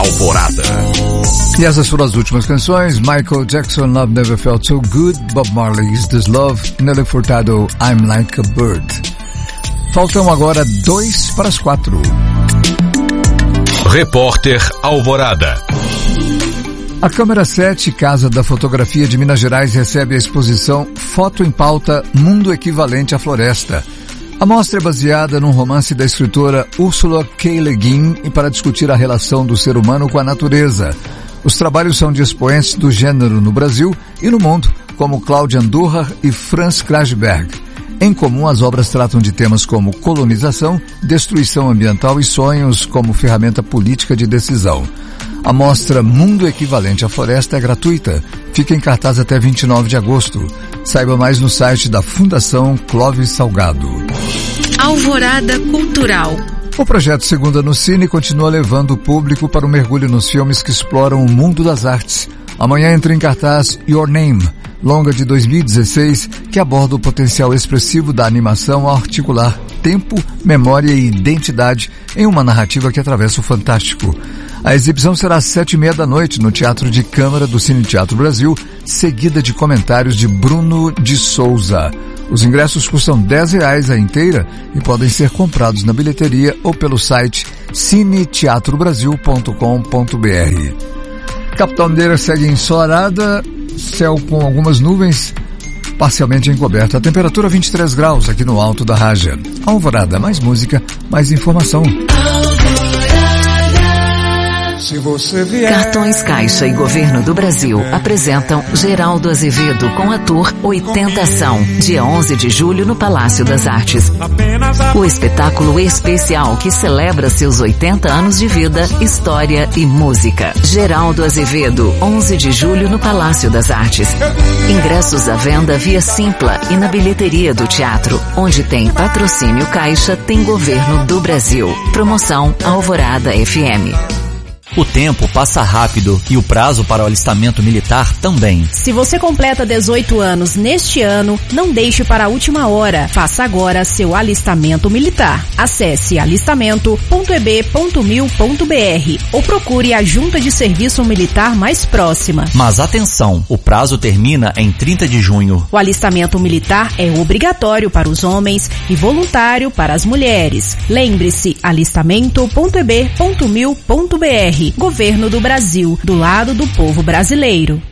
Alvorada. E essas foram as últimas canções: Michael Jackson, Love Never Felt So Good, Bob Marley, Is This Love, Nelly Furtado, I'm Like a Bird. Faltam agora 3:45. Repórter Alvorada. A Câmara 7, Casa da Fotografia de Minas Gerais, recebe a exposição Foto em Pauta, Mundo Equivalente à Floresta. A mostra é baseada num romance da escritora Ursula K. Le Guin e para discutir a relação do ser humano com a natureza. Os trabalhos são de expoentes do gênero no Brasil e no mundo, como Cláudia Andújar e Franz Krajberg. Em comum, as obras tratam de temas como colonização, destruição ambiental e sonhos como ferramenta política de decisão. A mostra Mundo Equivalente à Floresta é gratuita. Fica em cartaz até 29 de agosto. Saiba mais no site da Fundação Clóvis Salgado. Alvorada Cultural. O projeto Segunda no Cine continua levando o público para o mergulho nos filmes que exploram o mundo das artes. Amanhã entra em cartaz Your Name, longa de 2016, que aborda o potencial expressivo da animação ao articular tempo, memória e identidade em uma narrativa que atravessa o fantástico. A exibição será às 19h30 no Teatro de Câmara do Cine Teatro Brasil, seguida de comentários de Bruno de Souza. Os ingressos custam R$10 a inteira e podem ser comprados na bilheteria ou pelo site cineteatrobrasil.com.br. Capital Mineira segue ensolarada, céu com algumas nuvens, parcialmente encoberto. A temperatura 23 graus aqui no alto da Raja. Alvorada, mais música, mais informação. Se você vier... Cartões Caixa e Governo do Brasil apresentam Geraldo Azevedo com a Tour 80 Ação, dia 11 de julho no Palácio das Artes. O espetáculo especial que celebra seus 80 anos de vida, história e música. Geraldo Azevedo, 11 de julho no Palácio das Artes. Ingressos à venda via Simpla e na bilheteria do teatro, onde tem patrocínio Caixa, tem Governo do Brasil. Promoção Alvorada FM. O tempo passa rápido e o prazo para o alistamento militar também. Se você completa 18 anos neste ano, não deixe para a última hora. Faça agora seu alistamento militar. Acesse alistamento.eb.mil.br ou procure a Junta de Serviço Militar mais próxima. Mas atenção, o prazo termina em 30 de junho. O alistamento militar é obrigatório para os homens e voluntário para as mulheres. Lembre-se, alistamento.eb.mil.br. Governo do Brasil, do lado do povo brasileiro.